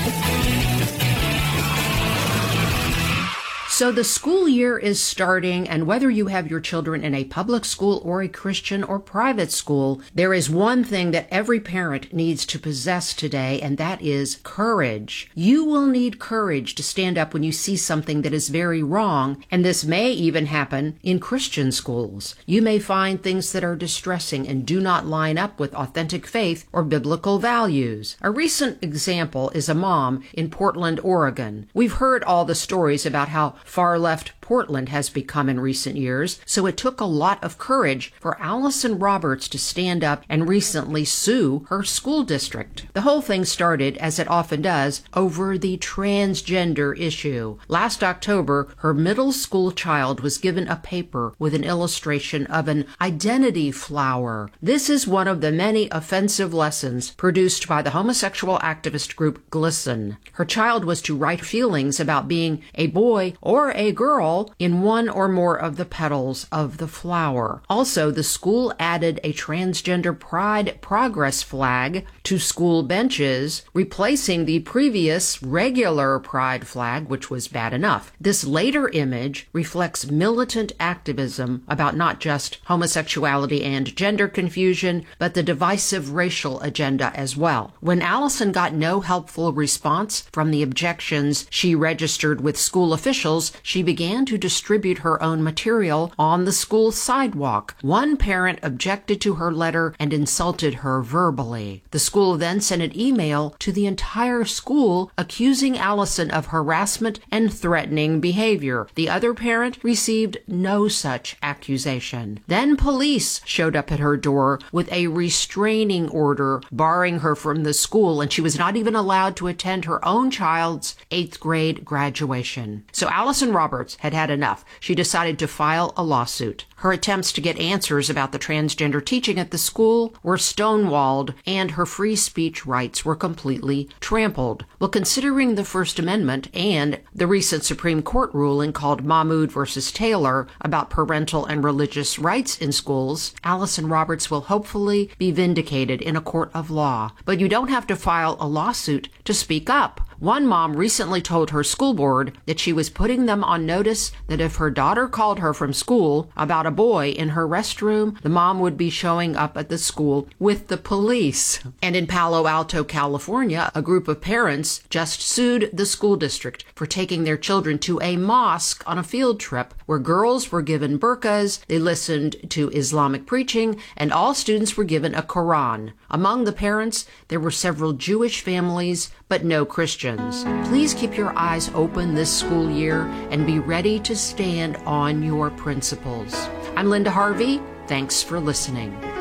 So the school year is starting, and whether you have your children in a public school or a Christian or private school, there is one thing that every parent needs to possess today, and that is courage. You will need courage to stand up when you see something that is very wrong, and this may even happen in Christian schools. You may find things that are distressing and do not line up with authentic faith or biblical values. A recent example is a mom in Portland, Oregon. We've heard all the stories about how far-left Portland has become in recent years, so it took a lot of courage for Allison Roberts to stand up and recently sue her school district. The whole thing started, as it often does, over the transgender issue. Last October, her middle school child was given a paper with an illustration of an identity flower. This is one of the many offensive lessons produced by the homosexual activist group GLSEN. Her child was to write feelings about being a boy or a girl in one or more of the petals of the flower. Also, the school added a transgender pride progress flag to school benches, replacing the previous regular pride flag, which was bad enough. This later image reflects militant activism about not just homosexuality and gender confusion, but the divisive racial agenda as well. When Allison got no helpful response from the objections she registered with school officials, she began to distribute her own material on the school sidewalk. One parent objected to her letter and insulted her verbally. The school then sent an email to the entire school accusing Allison of harassment and threatening behavior. The other parent received no such accusation. Then police showed up at her door with a restraining order barring her from the school, and she was not even allowed to attend her own child's eighth grade graduation. So Allison Roberts had had enough. She decided to file a lawsuit. Her attempts to get answers about the transgender teaching at the school were stonewalled, and her free speech rights were completely trampled. Well, considering the First Amendment and the recent Supreme Court ruling called Mahmoud versus Taylor about parental and religious rights in schools, Allison Roberts will hopefully be vindicated in a court of law. But you don't have to file a lawsuit to speak up. One mom recently told her school board that she was putting them on notice that if her daughter called her from school about a boy in her restroom, the mom would be showing up at the school with the police. And in Palo Alto, California, a group of parents just sued the school district for taking their children to a mosque on a field trip where girls were given burqas, they listened to Islamic preaching, and all students were given a Quran. Among the parents, there were several Jewish families, but no Christians. Please keep your eyes open this school year and be ready to stand on your principles. I'm Linda Harvey. Thanks for listening.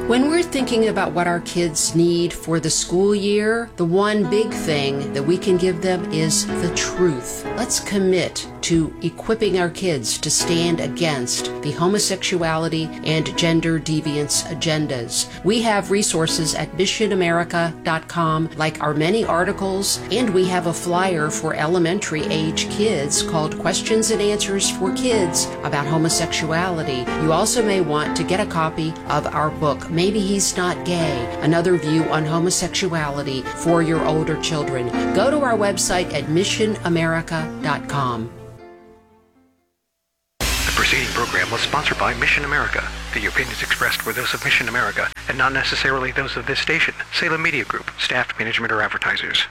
When we're thinking about what our kids need for the school year, the one big thing that we can give them is the truth. Let's commit to equipping our kids to stand against the homosexuality and gender deviance agendas. We have resources at mission america dot com, like our many articles, and we have a flyer for elementary age kids called Questions and Answers for Kids about homosexuality. You also may want to get a copy of our book, Maybe He's Not Gay, Another View on Homosexuality for your older children. Go to our website at mission america dot com. The preceding program was sponsored by Mission America. The opinions expressed were those of Mission America and not necessarily those of this station, Salem Media Group, staff, management, or advertisers.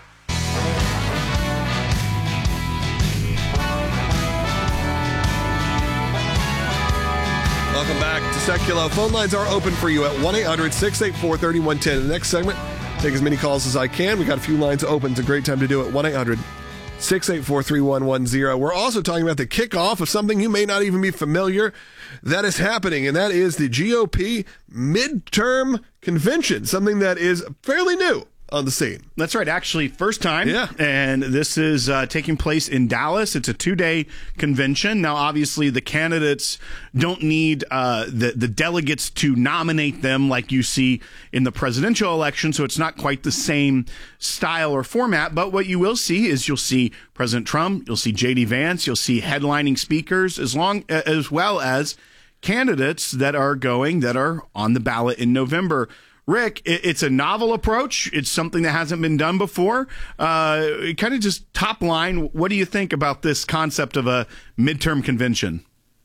Welcome back to Seculo. Phone lines are open for you at one eight hundred six eight four three one one zero. In the next segment, take as many calls as I can. We got a few lines open. It's a great time to do it. one eight hundred six eight four three one one zero. We're also talking about the kickoff of something you may not even be familiar that is happening, and that is the G O P midterm convention, something that is fairly new on the scene. That's right. Actually, first time. Yeah. And this is uh, taking place in Dallas. It's a two-day convention. Now, obviously, the candidates don't need uh, the, the delegates to nominate them like you see in the presidential election, so it's not quite the same style or format. But what you will see is you'll see President Trump, you'll see J D Vance, you'll see headlining speakers, as long as well as candidates that are going, that are on the ballot in November. Rick, it's a novel approach. It's something that hasn't been done before. Uh, kind of just top line, what do you think about this concept of a midterm convention?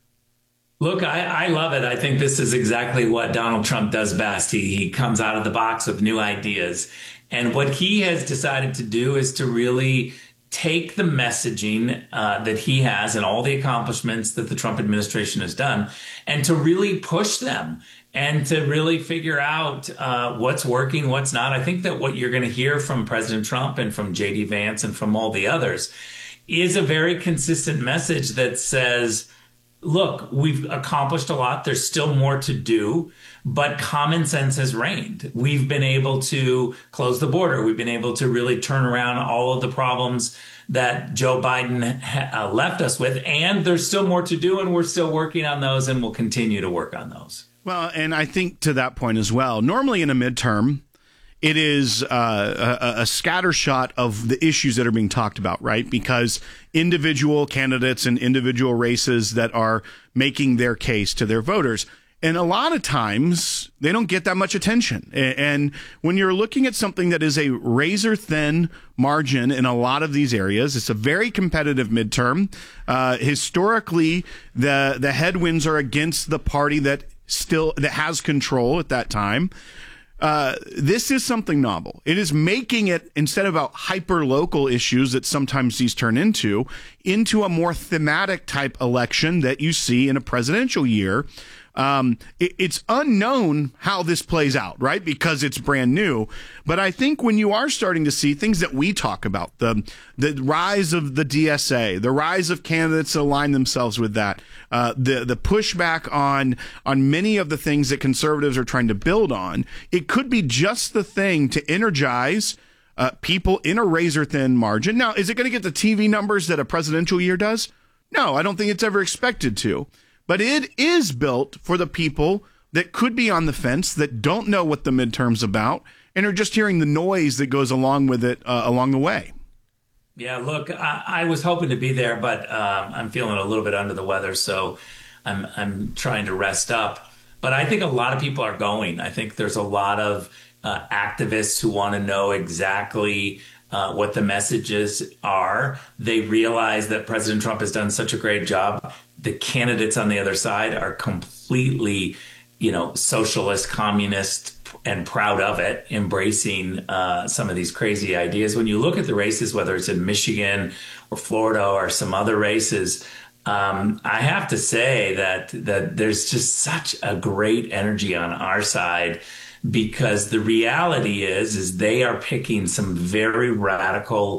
Look, I, I love it. I think this is exactly what Donald Trump does best. He, he comes out of the box with new ideas. And what he has decided to do is to really take the messaging uh, that he has and all the accomplishments that the Trump administration has done and to really push them and to really figure out uh, what's working, what's not. I think that what you're going to hear from President Trump and from J D Vance and from all the others is a very consistent message that says, look, we've accomplished a lot. There's still more to do, but common sense has reigned. We've been able to close the border. We've been able to really turn around all of the problems that Joe Biden ha- uh, left us with. And there's still more to do, and we're still working on those, and we'll continue to work on those. Well, and I think to that point as well, normally in a midterm, it is uh, a, a scattershot of the issues that are being talked about, right? Because individual candidates and individual races that are making their case to their voters. And a lot of times they don't get that much attention. And when you're looking at something that is a razor thin margin in a lot of these areas, it's a very competitive midterm. Uh, historically, the the headwinds are against the party that still that has control at that time. Uh, this is something novel. It is making it, instead of about hyper local issues that sometimes these turn into, into a more thematic type election that you see in a presidential year. Um, it, it's unknown how this plays out, right? Because it's brand new. But I think when you are starting to see things that we talk about, the the rise of the D S A, the rise of candidates that align themselves with that, uh, the the pushback on on many of the things that conservatives are trying to build on, it could be just the thing to energize uh, people in a razor thin margin. Now, is it going to get the T V numbers that a presidential year does? No, I don't think it's ever expected to. But it is built for the people that could be on the fence, that don't know what the midterm's about, and are just hearing the noise that goes along with it uh, along the way. Yeah, look, I, I was hoping to be there, but um, I'm feeling a little bit under the weather, so I'm I'm trying to rest up. But I think a lot of people are going. I think there's a lot of uh, activists who want to know exactly uh, what the messages are. They realize that President Trump has done such a great job. The candidates on the other side are completely, you know, socialist, communist, and proud of it, embracing uh, some of these crazy ideas. When you look at the races, whether it's in Michigan or Florida or some other races, um, I have to say that that there's just such a great energy on our side, because the reality is, is they are picking some very radical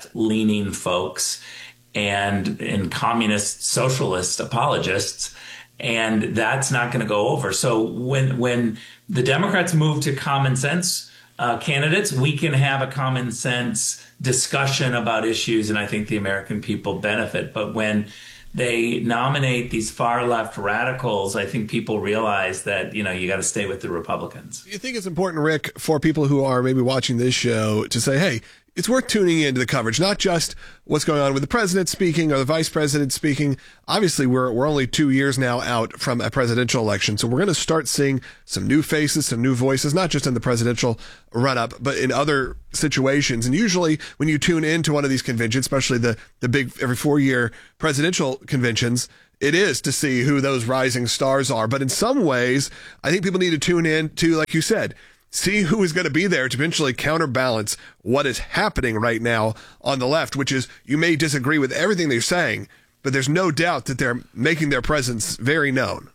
left-leaning folks and and communist socialist apologists. And that's not going to go over. So when when the Democrats move to common sense uh, candidates, we can have a common sense discussion about issues, and I think the American people benefit. But when they nominate these far left radicals, I think people realize that, you know, you got to stay with the Republicans. You think it's important, Rick, for people who are maybe watching this show to say, hey, it's worth tuning into the coverage, not just what's going on with the president speaking or the vice president speaking. Obviously, we're we're only two years now out from a presidential election, so we're going to start seeing some new faces, some new voices, not just in the presidential run-up, but in other situations. And usually when you tune into one of these conventions, especially the, the big every four-year presidential conventions, it is to see who those rising stars are. But in some ways, I think people need to tune in to, like you said, see who is going to be there to eventually counterbalance what is happening right now on the left, which is you may disagree with everything they're saying, but there's no doubt that they're making their presence very known.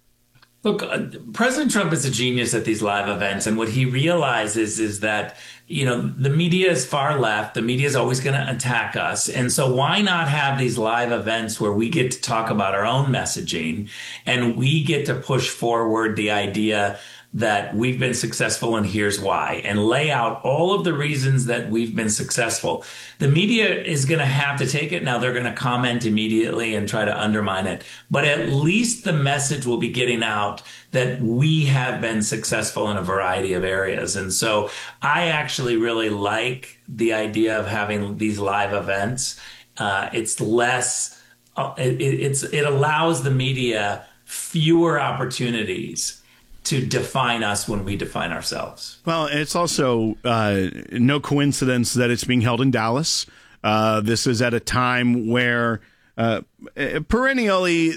Look, uh, President Trump is a genius at these live events, and what he realizes is that, you know, the media is far left. The media is always going to attack us. And so why not have these live events where we get to talk about our own messaging and we get to push forward the idea that we've been successful and here's why, and lay out all of the reasons that we've been successful. The media is going to have to take it. Now they're going to comment immediately and try to undermine it. But at least the message will be getting out that we have been successful in a variety of areas. And so I actually really like the idea of having these live events. Uh, it's less, uh, it, it's, it allows the media fewer opportunities to define us when we define ourselves. Well, it's also uh, no coincidence that it's being held in Dallas. Uh, this is at a time where uh, perennially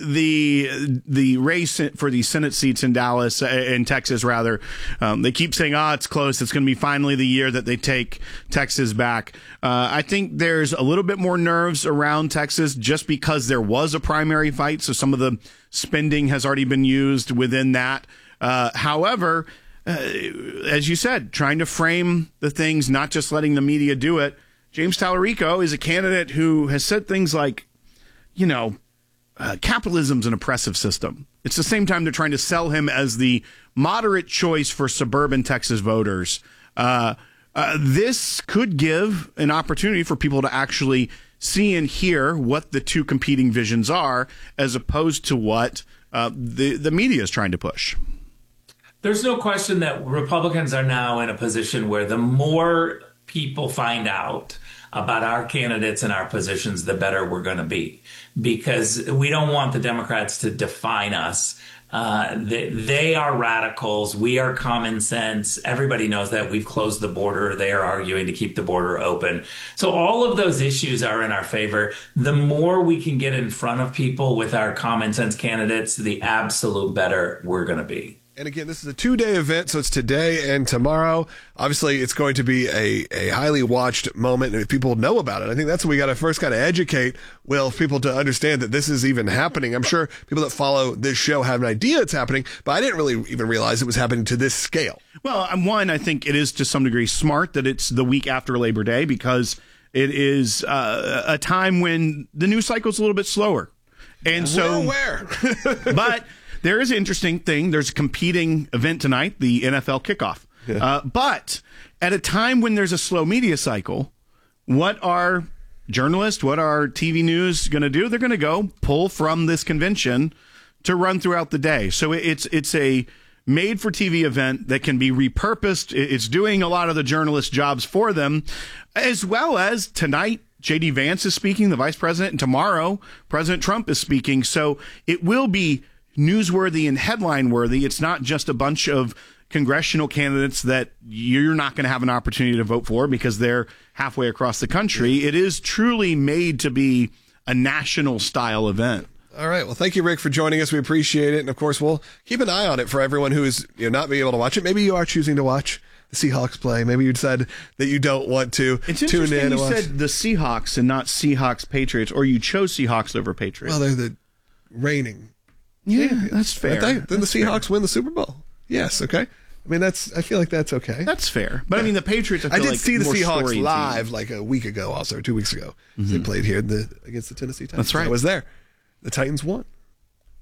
the the race for the Senate seats in Dallas, in Texas rather, um, they keep saying, oh, it's close. It's going to be finally the year that they take Texas back. Uh, I think there's a little bit more nerves around Texas just because there was a primary fight. So some of the spending has already been used within that. Uh, however, uh, as you said, trying to frame the things, not just letting the media do it. James Tallarico is a candidate who has said things like, you know, uh, capitalism's an oppressive system. It's the same time they're trying to sell him as the moderate choice for suburban Texas voters. Uh, uh, this could give an opportunity for people to actually see and hear what the two competing visions are, as opposed to what uh, the, the media is trying to push. There's no question that Republicans are now in a position where the more people find out about our candidates and our positions, the better we're going to be, because we don't want the Democrats to define us. Uh, they, they are radicals. We are common sense. Everybody knows that. We've closed the border. They are arguing to keep the border open. So all of those issues are in our favor. The more we can get in front of people with our common sense candidates, the absolute better we're going to be. And again, this is a two-day event, so it's today and tomorrow. Obviously, it's going to be a, a highly watched moment, and people know about it. I think that's what we got to first got to educate, Will, people to understand that this is even happening. I'm sure people that follow this show have an idea it's happening, but I didn't really even realize it was happening to this scale. Well, one, I think it is to some degree smart that it's the week after Labor Day, because it is uh, a time when the news cycle is a little bit slower. And so, where? But there is an interesting thing. There's a competing event tonight, the N F L kickoff. Yeah. Uh, but at a time when there's a slow media cycle, what are journalists, what are T V news going to do? They're going to go pull from this convention to run throughout the day. So it's it's a made-for-T V event that can be repurposed. It's doing a lot of the journalist jobs for them, as well as tonight, J D Vance is speaking, the vice president, and tomorrow, President Trump is speaking. So it will be newsworthy and headline-worthy. It's not just a bunch of congressional candidates that you're not going to have an opportunity to vote for because they're halfway across the country. It is truly made to be a national-style event. All right. Well, thank you, Rick, for joining us. We appreciate it. And, of course, we'll keep an eye on it for everyone who is you know, not being able to watch it. Maybe you are choosing to watch the Seahawks play. Maybe you decided that you don't want to it's tune in. It's interesting you you said the Seahawks and not Seahawks Patriots, or you chose Seahawks over Patriots. Well, they're the reigning Yeah, champions. that's fair. Then the That's Seahawks fair. win the Super Bowl. Yes, okay. I mean, that's. I feel like that's okay. That's fair. But, yeah. I mean, the Patriots, I, feel I did like see the more Seahawks live team. like a week ago, also, two weeks ago. Mm-hmm. They played here the, against the Tennessee Titans. That's right. I was there. The Titans won.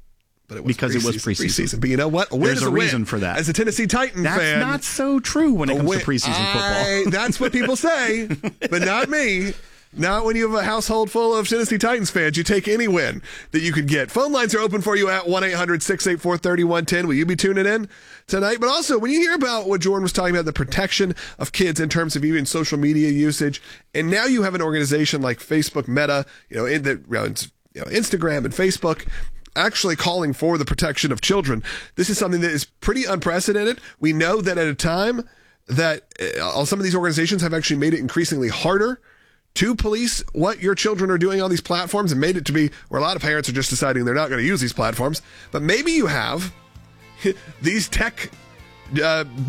But it was because it was preseason. preseason. But you know what? A win There's is a, a win. reason for that. As a Tennessee Titan that's fan, not so true when it comes win, to preseason I, football. That's what people say, but not me. Not when you have a household full of Tennessee Titans fans. You take any win that you can get. Phone lines are open for you at one eight hundred six eight four three one one zero. Will you be tuning in tonight? But also, when you hear about what Jordan was talking about, the protection of kids in terms of even social media usage, and now you have an organization like Facebook Meta, you know, in the, you know, you know, Instagram and Facebook, actually calling for the protection of children. This is something that is pretty unprecedented. We know that at a time that uh, some of these organizations have actually made it increasingly harder to police what your children are doing on these platforms, and made it to be where a lot of parents are just deciding they're not going to use these platforms. But maybe you have these tech uh,